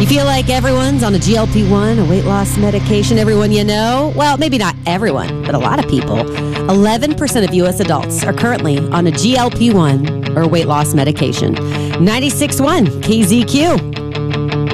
Feel like everyone's on a GLP-1, a weight loss medication, everyone you know? Well, maybe not everyone, but a lot of people. 11% of U.S. adults are currently on a GLP-1 or weight loss medication. 96.1 KZQ.